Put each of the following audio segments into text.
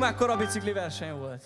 mekkora bicikli verseny volt.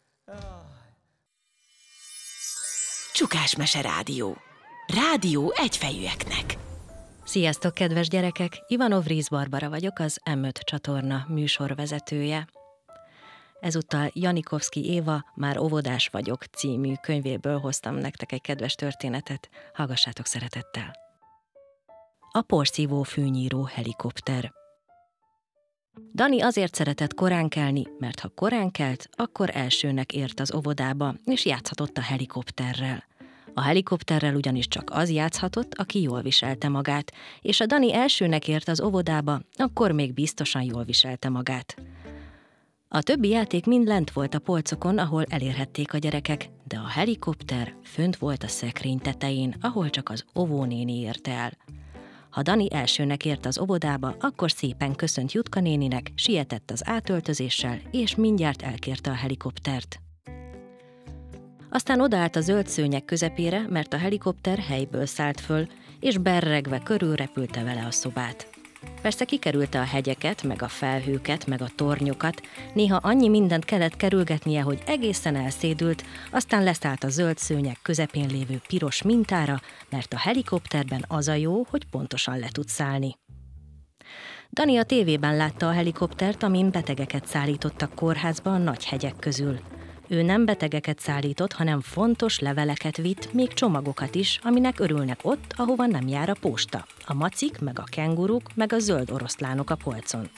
Csukásmese Rádió. Rádió egyfejűeknek. Sziasztok, kedves gyerekek! Ivanov Rész Barbara vagyok, az M5 csatorna műsorvezetője. Ezúttal Janikovszky Éva Már óvodás vagyok című könyvéből hoztam nektek egy kedves történetet. Hallgassátok szeretettel! A porszívó fűnyíró helikopter. Dani azért szeretett korán kelni, mert ha korán kelt, akkor elsőnek ért az óvodába, és játszhatott a helikopterrel. A helikopterrel ugyanis csak az játszhatott, aki jól viselte magát, és a Dani elsőnek ért az óvodába, akkor még biztosan jól viselte magát. A többi játék mind lent volt a polcokon, ahol elérhették a gyerekek, de a helikopter fönt volt a szekrény tetején, ahol csak az óvónéni érte el. Ha Dani elsőnek ért az óvodába, akkor szépen köszönt Jutka néninek, sietett az átöltözéssel, és mindjárt elkérte a helikoptert. Aztán odaállt a zöld szőnyeg közepére, mert a helikopter helyből szállt föl, és berregve körülrepülte vele a szobát. Persze kikerülte a hegyeket, meg a felhőket, meg a tornyokat, néha annyi mindent kellett kerülgetnie, hogy egészen elszédült, aztán leszállt a zöld szőnyeg közepén lévő piros mintára, mert a helikopterben az a jó, hogy pontosan le tud szállni. Dani a tévében látta a helikoptert, amin betegeket szállítottak kórházba a nagy hegyek közül. Ő nem betegeket szállított, hanem fontos leveleket vitt, még csomagokat is, aminek örülnek ott, ahova nem jár a posta. A macik, meg a kenguruk, meg a zöld oroszlánok a polcon.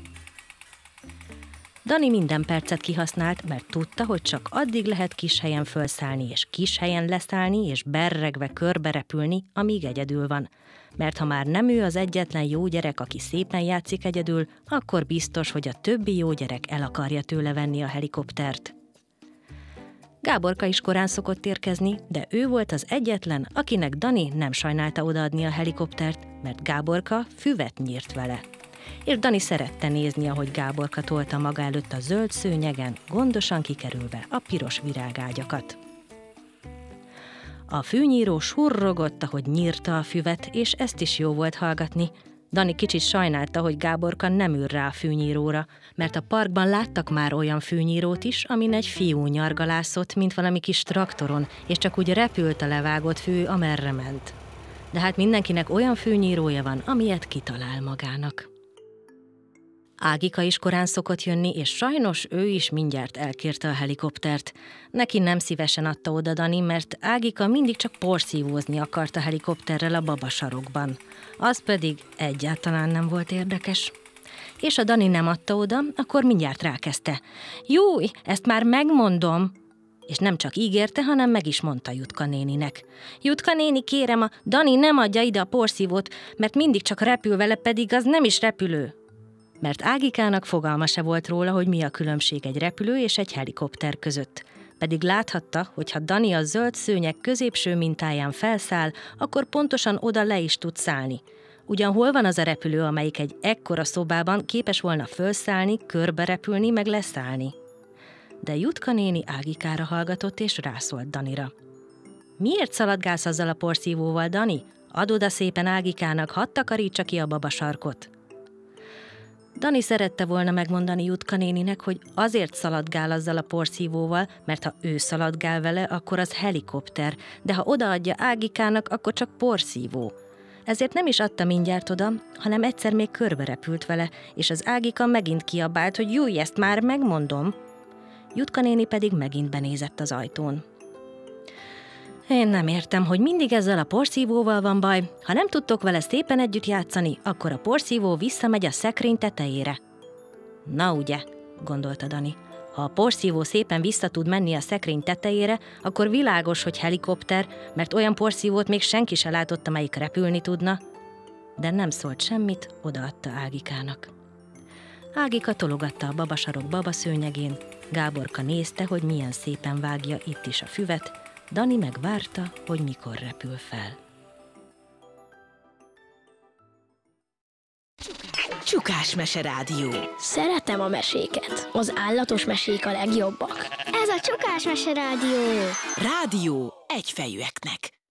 Dani minden percet kihasznált, mert tudta, hogy csak addig lehet kis helyen fölszállni, és kis helyen leszállni, és berregve körbe repülni, amíg egyedül van. Mert ha már nem ő az egyetlen jó gyerek, aki szépen játszik egyedül, akkor biztos, hogy a többi jó gyerek el akarja tőle venni a helikoptert. Gáborka is korán szokott érkezni, de ő volt az egyetlen, akinek Dani nem sajnálta odaadni a helikoptert, mert Gáborka füvet nyírt vele. És Dani szerette nézni, ahogy Gáborka tolta maga előtt a zöld szőnyegen, gondosan kikerülve a piros virágágyakat. A fűnyíró surrogott, ahogy nyírta a füvet, és ezt is jó volt hallgatni. Dani kicsit sajnálta, hogy Gáborka nem ül rá a fűnyíróra, mert a parkban láttak már olyan fűnyírót is, amin egy fiú nyargalászott, mint valami kis traktoron, és csak úgy repült a levágott fű, amerre ment. De hát mindenkinek olyan fűnyírója van, amilyet kitalál magának. Ágika is korán szokott jönni, és sajnos ő is mindjárt elkérte a helikoptert. Neki nem szívesen adta oda Dani, mert Ágika mindig csak porszívózni akart a helikopterrel a babasarokban. Az pedig egyáltalán nem volt érdekes. És ha Dani nem adta oda, akkor mindjárt rákezdte. Júj, ezt már megmondom! És nem csak ígérte, hanem meg is mondta Jutka néninek. Jutka néni, kérem, a Dani nem adja ide a porszívót, mert mindig csak repül vele, pedig az nem is repülő. Mert Ágikának fogalma se volt róla, hogy mi a különbség egy repülő és egy helikopter között. Pedig láthatta, hogy ha Dani a zöld szőnyeg középső mintáján felszáll, akkor pontosan oda le is tud szállni. Ugyan hol van az a repülő, amelyik egy ekkora szobában képes volna felszállni, körbe repülni, meg leszállni? De Jutka néni Ágikára hallgatott és rászólt Danira. Miért szaladgálsz azzal a porszívóval, Dani? Add oda szépen Ágikának, hadd takarítsa ki a babasarkot. Dani szerette volna megmondani Jutka néninek, hogy azért szaladgál azzal a porszívóval, mert ha ő szaladgál vele, akkor az helikopter, de ha odaadja Ágikának, akkor csak porszívó. Ezért nem is adta mindjárt oda, hanem egyszer még körbe repült vele, és az Ágika megint kiabált, hogy júj, ezt már megmondom. Jutka néni pedig megint benézett az ajtón. Én nem értem, hogy mindig ezzel a porszívóval van baj. Ha nem tudtok vele szépen együtt játszani, akkor a porszívó visszamegy a szekrény tetejére. Na ugye, gondolta Dani. Ha a porszívó szépen vissza tud menni a szekrény tetejére, akkor világos, hogy helikopter, mert olyan porszívót még senki se látott, amelyik repülni tudna. De nem szólt semmit, odaadta Ágikának. Ágika tologatta a babasarok babaszőnyegén, Gáborka nézte, hogy milyen szépen vágja itt is a füvet, Dani megvárta, hogy mikor repül fel. Csukásmese Rádió. Szeretem a meséket. Az állatos mesék a legjobbak. Ez a Csukásmese Rádió. Rádió egyfejűeknek.